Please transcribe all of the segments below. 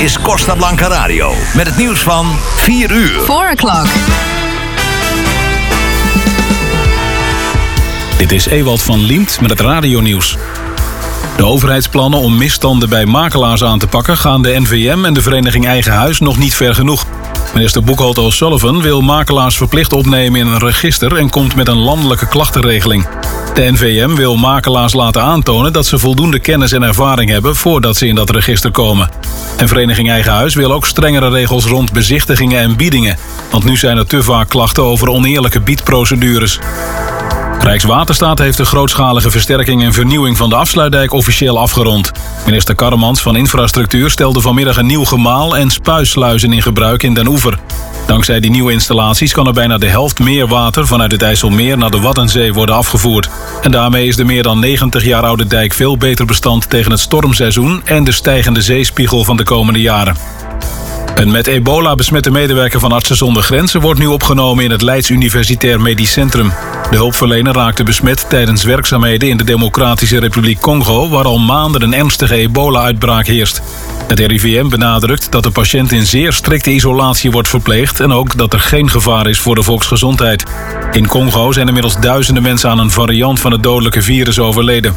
is Costa Blanca Radio. Met het nieuws van 4 uur. 4 o'clock. Dit is Ewald van Liemt met het radionieuws. De overheidsplannen om misstanden bij makelaars aan te pakken gaan de NVM en de vereniging Eigen Huis nog niet ver genoeg. Minister Buchholz O'Sullivan wil makelaars verplicht opnemen in een register en komt met een landelijke klachtenregeling. De NVM wil makelaars laten aantonen dat ze voldoende kennis en ervaring hebben voordat ze in dat register komen. En vereniging Eigen Huis wil ook strengere regels rond bezichtigingen en biedingen, want nu zijn er te vaak klachten over oneerlijke biedprocedures. Rijkswaterstaat heeft de grootschalige versterking en vernieuwing van de afsluitdijk officieel afgerond. Minister Karremans van Infrastructuur stelde vanmiddag een nieuw gemaal en spuissluizen in gebruik in Den Oever. Dankzij die nieuwe installaties kan er bijna de helft meer water vanuit het IJsselmeer naar de Waddenzee worden afgevoerd. En daarmee is de meer dan 90 jaar oude dijk veel beter bestand tegen het stormseizoen en de stijgende zeespiegel van de komende jaren. Een met ebola besmette medewerker van Artsen zonder Grenzen wordt nu opgenomen in het Leids Universitair Medisch Centrum. De hulpverlener raakte besmet tijdens werkzaamheden in de Democratische Republiek Congo, waar al maanden een ernstige ebola-uitbraak heerst. Het RIVM benadrukt dat de patiënt in zeer strikte isolatie wordt verpleegd en ook dat er geen gevaar is voor de volksgezondheid. In Congo zijn inmiddels duizenden mensen aan een variant van het dodelijke virus overleden.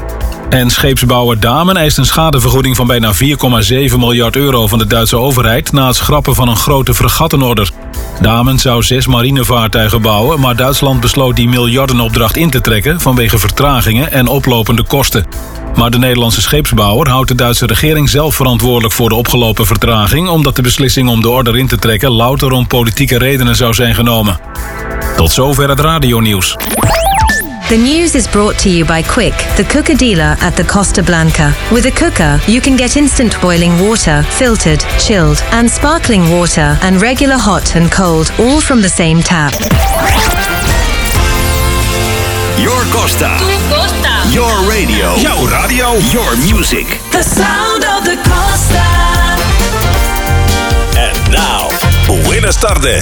En scheepsbouwer Damen eist een schadevergoeding van bijna 4,7 miljard euro van de Duitse overheid na het schrappen van een grote fregattenorder. Damen zou 6 marinevaartuigen bouwen, maar Duitsland besloot die miljardenopdracht in te trekken vanwege vertragingen en oplopende kosten. Maar de Nederlandse scheepsbouwer houdt de Duitse regering zelf verantwoordelijk voor de opgelopen vertraging, omdat de beslissing om de order in te trekken louter om politieke redenen zou zijn genomen. Tot zover het radionieuws. The news is brought to you by Quick, the cooker dealer at the Costa Blanca. With a cooker, you can get instant boiling water, filtered, chilled, and sparkling water, and regular hot and cold, all from the same tap. Your Costa. Your radio. Jouw radio. Your music. The sound of the Costa. And now, buenas tardes.